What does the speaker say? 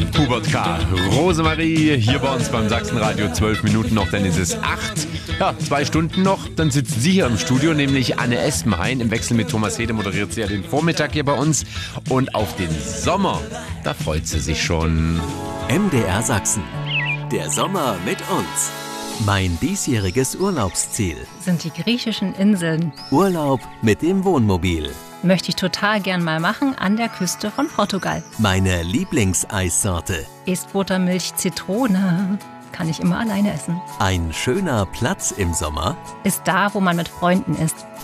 Hubert K., Rosemarie, hier bei uns beim Sachsenradio. 12 Minuten noch, dann ist es 8. Ja, 2 Stunden noch, dann sitzt sie hier im Studio, nämlich Anne Espenhain. Im Wechsel mit Thomas Hede moderiert sie ja den Vormittag hier bei uns. Und auf den Sommer, da freut sie sich schon. MDR Sachsen. Der Sommer mit uns. Mein diesjähriges Urlaubsziel sind die griechischen Inseln. Urlaub mit dem Wohnmobil. Möchte ich total gern mal machen an der Küste von Portugal. Meine Lieblingseissorte. Ist Buttermilch Zitrone. Kann ich immer alleine essen. Ein schöner Platz im Sommer ist da, wo man mit Freunden ist.